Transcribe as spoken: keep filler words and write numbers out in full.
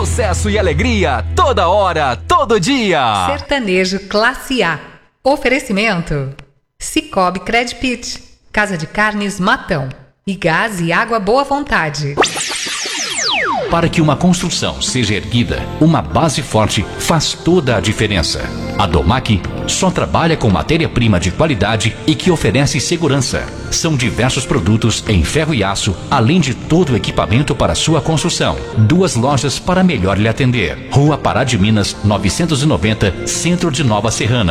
Sucesso e alegria toda hora, todo dia. Sertanejo Classe A. Oferecimento: Cicobi Credpit, Casa de Carnes Matão e Gás e Água Boa Vontade. Para que uma construção seja erguida, uma base forte faz toda a diferença. A Domac só trabalha com matéria-prima de qualidade e que oferece segurança. São diversos produtos em ferro e aço, além de todo o equipamento para sua construção. Duas lojas para melhor lhe atender. Rua Pará de Minas, novecentos e noventa, Centro de Nova Serrana.